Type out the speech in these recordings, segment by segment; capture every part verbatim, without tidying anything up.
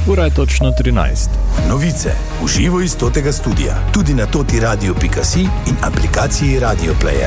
Ura je točno trinajst. Novice v živo iz totega studia, tudi na toti radio pika si in aplikaciji Radio Player.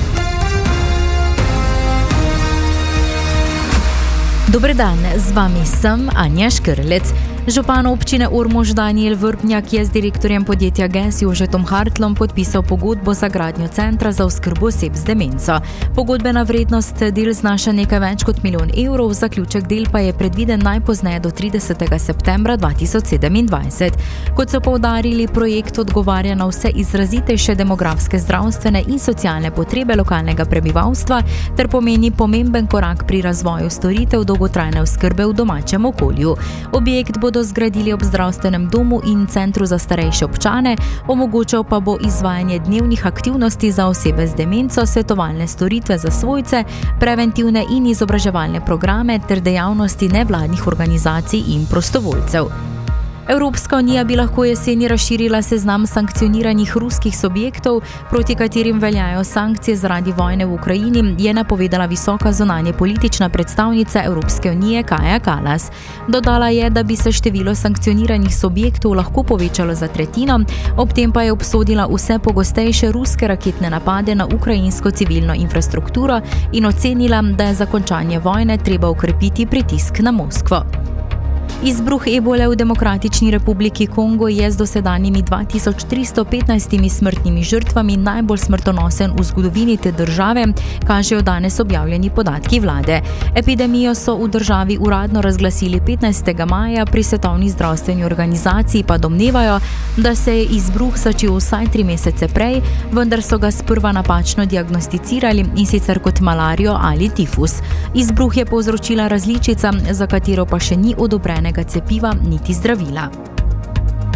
Dober dan, z vami sem Anja Škrlec. Župan občine Ormož Danijel Vrpnjak je z direktorjem podjetja G E S Jožetom Hartlom podpisal pogodbo za gradnjo centra za oskrbo oseb z demenco. Pogodbena vrednost del znaša nekaj več kot milijon evrov, zaključek del pa je predviden najpozneje do tridesetega septembra dva tisoč sedemindvajset. Kot so poudarili, projekt odgovarja na vse izrazitejše demografske, zdravstvene in socialne potrebe lokalnega prebivalstva ter pomeni pomemben korak pri razvoju storitev dolgotrajne oskrbe v domačem okolju. Objekt bodo zgradili ob zdravstvenem domu in centru za starejše občane, omogočal pa bo izvajanje dnevnih aktivnosti za osebe z demenco, svetovalne storitve za svojce, preventivne in izobraževalne programe ter dejavnosti nevladnih organizacij in prostovoljcev. Evropska unija bi lahko jeseni razširila seznam sankcioniranih ruskih subjektov, proti katerim veljajo sankcije zaradi vojne v Ukrajini, je napovedala visoka zunanje politična predstavnica Evropske unije Kaja Kallas. Dodala je, da bi se število sankcioniranih subjektov lahko povečalo za tretjino, ob tem pa je obsodila vse pogostejše ruske raketne napade na ukrajinsko civilno infrastrukturo in ocenila, da je za končanje vojne treba ukrepiti pritisk na Moskvo. Izbruh ebole v Demokratični republiki Kongo je z dosedanjimi dva tisoč tristo petnajstimi smrtnimi žrtvami najbolj smrtonosen v zgodovini te države, kažejo danes objavljeni podatki vlade. Epidemijo so v državi uradno razglasili petnajstega maja, pri Svetovni zdravstveni organizaciji pa domnevajo, da se je izbruh začel vsaj tri mesece prej, vendar so ga sprva napačno diagnosticirali, in sicer kot malarijo ali tifus. Izbruh je povzročila različica, za katero pa še ni odobrenega cepiva niti zdravila.